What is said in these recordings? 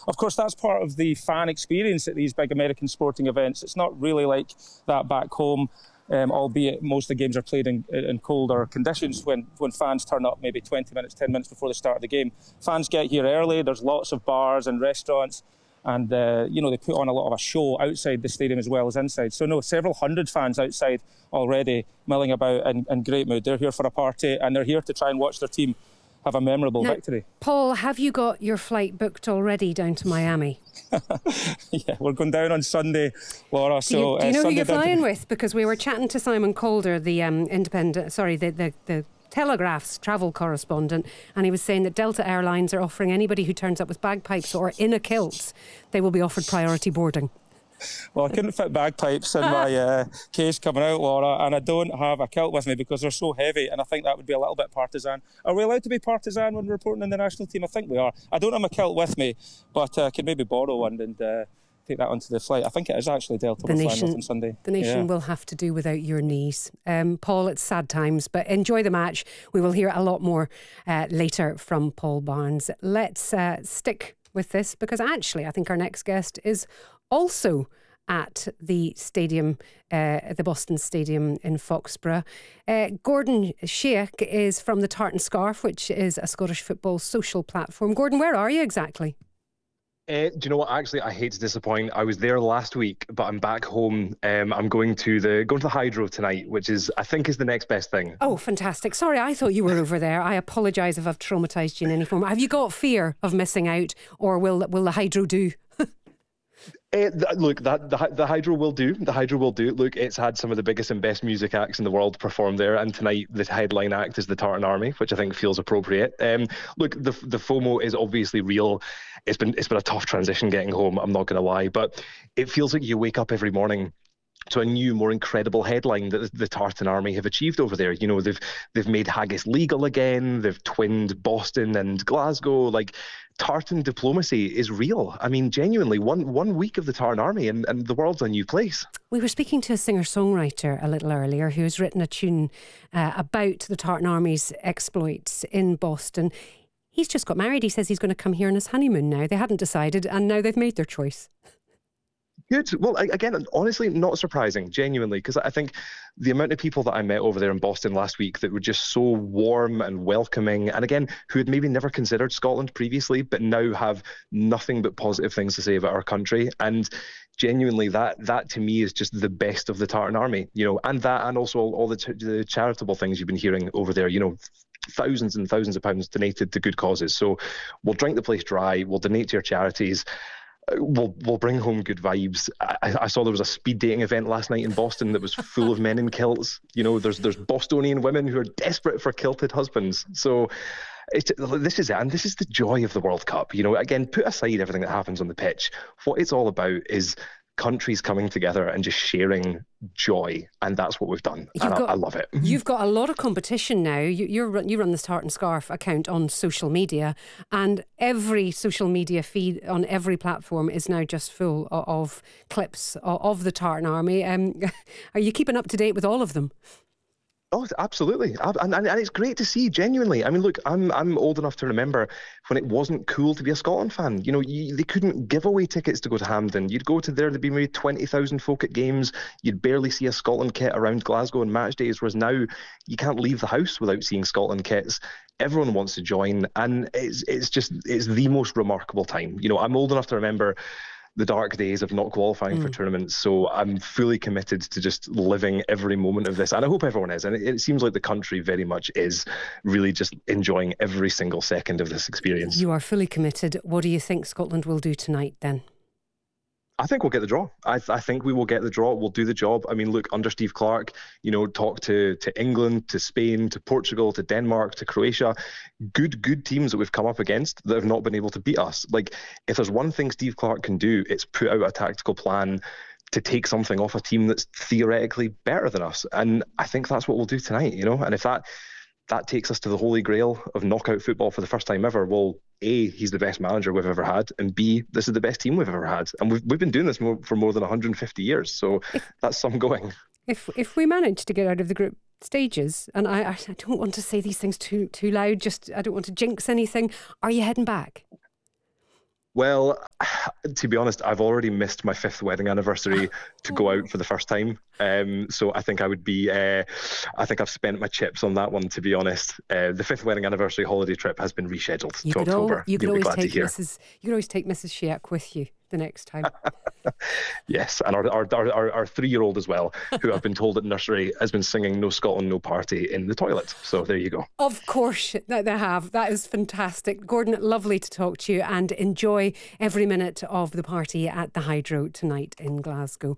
of course, that's part of the fan experience at these big American sporting events. It's not really like that back home, albeit most of the games are played in colder conditions when fans turn up maybe 20 minutes, 10 minutes before the start of the game. Fans get here early, there's lots of bars and restaurants, and they put on a lot of a show outside the stadium as well as inside. So no, several hundred fans outside already milling about in great mood. They're here for a party, and they're here to try and watch their team have a memorable victory. Paul, have you got your flight booked already down to Miami? Yeah, we're going down on Sunday, Laura. Do you know who you're flying with? Because we were chatting to Simon Calder, the the Telegraph's travel correspondent, and he was saying that Delta Airlines are offering anybody who turns up with bagpipes or in a kilt, they will be offered priority boarding. Well, I couldn't fit bagpipes in my case coming out, Laura, and I don't have a kilt with me because they're so heavy, and I think that would be a little bit partisan. Are we allowed to be partisan when reporting in the national team? I think we are. I don't have my kilt with me, but I could maybe borrow one and take that onto the flight. I think it is actually Delta we're flying with on Sunday. The nation will have to do without your knees. Paul, it's sad times, but enjoy the match. We will hear a lot more later from Paul Barnes. Let's stick with this because actually I think our next guest is also at the stadium, the Boston Stadium in Foxborough. Gordon Sheik is from the Tartan Scarf, which is a Scottish football social platform. Gordon, where are you exactly? Do you know what? Actually, I hate to disappoint. I was there last week, but I'm back home. I'm going to the Hydro tonight, which I think is the next best thing. Oh, fantastic! Sorry, I thought you were over there. I apologise if I've traumatised you in any form. Have you got fear of missing out, or will the Hydro do? Look, the Hydro will do. The Hydro will do. Look, it's had some of the biggest and best music acts in the world perform there, and tonight the headline act is the Tartan Army, which I think feels appropriate. Look, the FOMO is obviously real. It's been a tough transition getting home, I'm not going to lie, but it feels like you wake up every morning to a new, more incredible headline that the Tartan Army have achieved over there. You know, they've made haggis legal again. They've twinned Boston and Glasgow. Like, tartan diplomacy is real. I mean, genuinely, one week of the Tartan Army and the world's a new place. We were speaking to a singer-songwriter a little earlier who has written a tune about the Tartan Army's exploits in Boston. He's just got married. He says he's going to come here on his honeymoon now. They hadn't decided, and now they've made their choice. Good. Well, again, honestly, not surprising, genuinely, because I think the amount of people that I met over there in Boston last week that were just so warm and welcoming, and again, who had maybe never considered Scotland previously, but now have nothing but positive things to say about our country. And genuinely, that to me is just the best of the Tartan Army, you know, and also all the charitable things you've been hearing over there, you know. Thousands and thousands of pounds donated to good causes. So we'll drink the place dry, we'll donate to your charities. We'll bring home good vibes. I saw there was a speed dating event last night in Boston that was full of men in kilts. You know, there's Bostonian women who are desperate for kilted husbands. So this is it, and this is the joy of the World Cup. You know, again, put aside everything that happens on the pitch. What it's all about is countries coming together and just sharing joy, and that's what we've done. I love it. You've got a lot of competition now. You run this Tartan Scarf account on social media, and every social media feed on every platform is now just full of clips of the Tartan Army. Are you keeping up to date with all of them? Oh, absolutely. And it's great to see, genuinely. I mean, look, I'm old enough to remember when it wasn't cool to be a Scotland fan. You know, they couldn't give away tickets to go to Hampden. You'd go to there, there'd be maybe 20,000 folk at games. You'd barely see a Scotland kit around Glasgow on match days, whereas now you can't leave the house without seeing Scotland kits. Everyone wants to join, and it's the most remarkable time. You know, I'm old enough to remember the dark days of not qualifying for tournaments, so I'm fully committed to just living every moment of this, and I hope everyone is, and it seems like the country very much is really just enjoying every single second of this experience. You are fully committed. What do you think Scotland will do tonight then? I think we'll get the draw. I think we will get the draw. We'll do the job. I mean, look, under Steve Clarke, you know, talk to England, to Spain, to Portugal, to Denmark, to Croatia. Good teams that we've come up against that have not been able to beat us. Like, if there's one thing Steve Clarke can do, it's put out a tactical plan to take something off a team that's theoretically better than us. And I think that's what we'll do tonight, you know. And if that takes us to the holy grail of knockout football for the first time ever, well, A, he's the best manager we've ever had, and B, this is the best team we've ever had. And we've been doing this for more than 150 years, so that's some going. If we manage to get out of the group stages, and I don't want to say these things too loud, just I don't want to jinx anything, are you heading back? Well, to be honest, I've already missed my 5th wedding anniversary to go out for the first time. So I think I would be, I think I've spent my chips on that one, to be honest. The 5th wedding anniversary holiday trip has been rescheduled to October. You could You'll be always glad to take hear. you could always take Mrs. Shiak with you the next time. Yes, and our 3-year-old as well, who I've been told at nursery has been singing "No Scotland, No Party" in the toilet. So there you go. Of course that they have. That is fantastic. Gordon, lovely to talk to you, and enjoy every minute of the party at the Hydro tonight in Glasgow.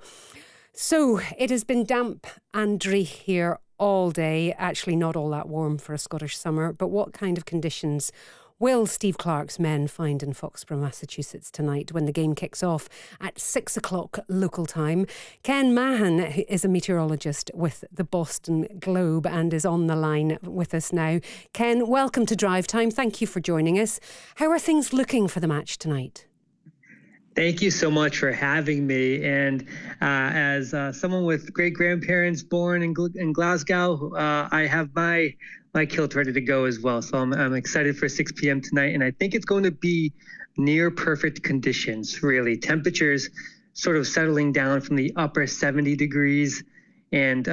So it has been damp and dreary here all day. Actually not all that warm for a Scottish summer, but what kind of conditions will Steve Clarke's men find in Foxborough, Massachusetts tonight when the game kicks off at 6 o'clock local time? Ken Mahan is a meteorologist with the Boston Globe and is on the line with us now. Ken, welcome to Drive Time. Thank you for joining us. How are things looking for the match tonight? Thank you so much for having me. And as someone with great-grandparents born in Glasgow, I have my kilt ready to go as well. So I'm excited for 6 p.m. tonight. And I think it's going to be near perfect conditions, really. Temperatures sort of settling down from the upper 70 degrees and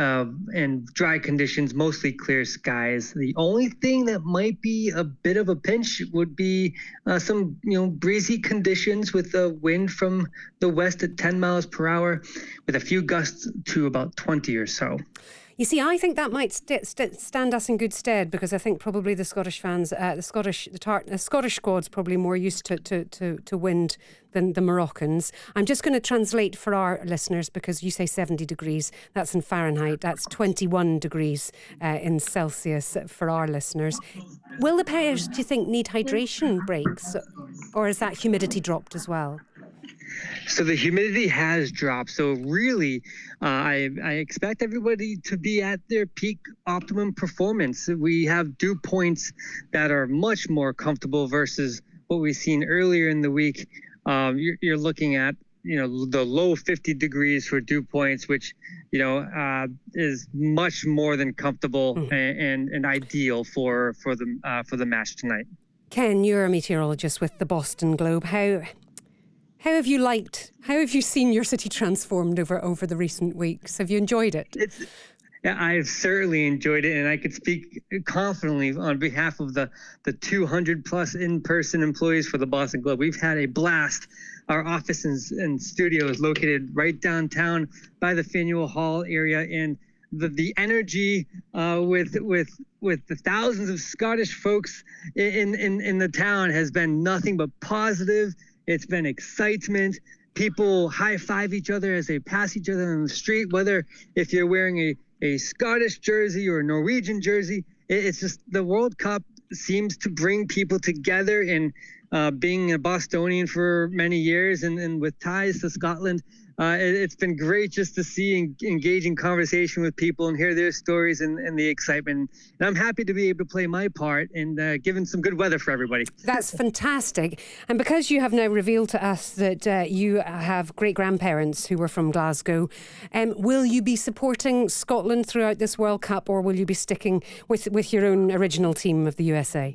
dry conditions, mostly clear skies. The only thing that might be a bit of a pinch would be some breezy conditions with the wind from the west at 10 miles per hour, with a few gusts to about 20 or so. You see, I think that might stand us in good stead, because I think probably the Scottish fans, the Scottish squad's probably more used to wind than the Moroccans. I'm just going to translate for our listeners, because you say 70 degrees. That's in Fahrenheit. That's 21 degrees in Celsius for our listeners. Will the players, do you think, need hydration breaks, or is that humidity dropped as well? So the humidity has dropped. So really, I expect everybody to be at their peak optimum performance. We have dew points that are much more comfortable versus what we've seen earlier in the week. You're looking at the low 50 degrees for dew points, which is much more than comfortable and ideal for the match tonight. Ken, you're a meteorologist with the Boston Globe. How have you seen your city transformed over the recent weeks? Have you enjoyed it? I've certainly enjoyed it, and I could speak confidently on behalf of the 200 plus in-person employees for the Boston Globe. We've had a blast. Our office and studio is located right downtown by the Faneuil Hall area, and the energy with the thousands of Scottish folks in the town has been nothing but positive. It's been excitement. People high-five each other as they pass each other on the street, whether if you're wearing a Scottish jersey or a Norwegian jersey. It's just the World Cup seems to bring people together. And being a Bostonian for many years and with ties to Scotland, it's been great just to see engaging conversation with people and hear their stories and the excitement. And I'm happy to be able to play my part and giving some good weather for everybody. That's fantastic. And because you have now revealed to us that you have great-grandparents who were from Glasgow, will you be supporting Scotland throughout this World Cup, or will you be sticking with your own original team of the USA?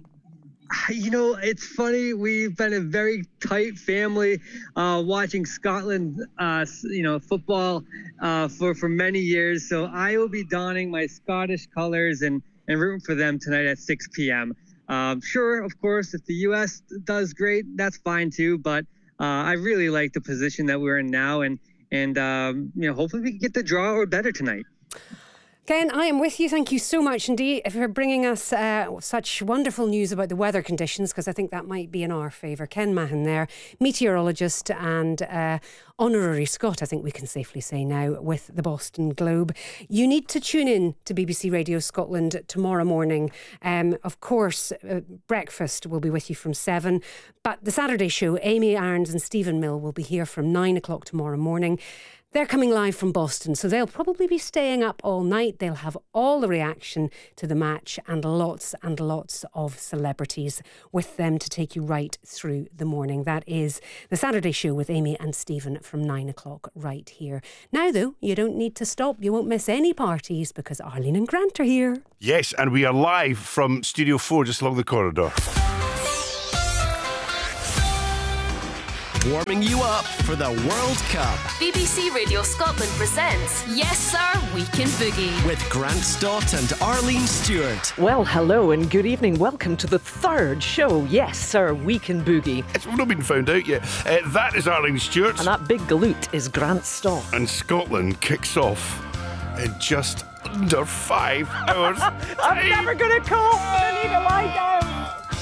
It's funny. We've been a very tight family watching Scotland, football for many years. So I will be donning my Scottish colours and rooting for them tonight at 6 p.m. Sure, of course, if the U.S. does great, that's fine too. But I really like the position that we're in now, and hopefully we can get the draw or better tonight. Ken, I am with you. Thank you so much indeed for bringing us such wonderful news about the weather conditions, because I think that might be in our favour. Ken Mahan there, meteorologist and honorary Scot, I think we can safely say now, with the Boston Globe. You need to tune in to BBC Radio Scotland tomorrow morning. Of course, breakfast will be with you from 7, but the Saturday show, Amy Irons and Stephen Mill will be here from 9 o'clock tomorrow morning. They're coming live from Boston, so they'll probably be staying up all night. They'll have all the reaction to the match and lots of celebrities with them to take you right through the morning. That is the Saturday show with Amy and Stephen from 9 o'clock right here. Now, though, you don't need to stop. You won't miss any parties because Arlene and Grant are here. Yes, and we are live from Studio 4 just along the corridor. warming you up for the World Cup. BBC Radio Scotland presents Yes Sir We Can Boogie with Grant Stott and Arlene Stewart. Well, hello and good evening. Welcome to the third show, Yes Sir We Can Boogie. It's not been found out yet. That is Arlene Stewart. And that big galoot is Grant Stott. And Scotland kicks off in just under 5 hours. I'm never going to cope. I need to lie down.